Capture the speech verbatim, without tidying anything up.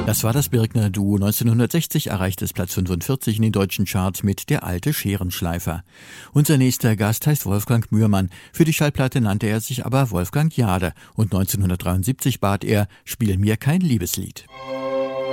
Das war das Birkner Duo. neunzehnhundertsechzig erreichte es Platz fünfundvierzig in den deutschen Charts mit Der alte Scherenschleifer. Unser nächster Gast heißt Wolfgang Mührmann. Für die Schallplatte nannte er sich aber Wolfgang Jade und neunzehnhundertdreiundsiebzig bat er, spiel mir kein Liebeslied.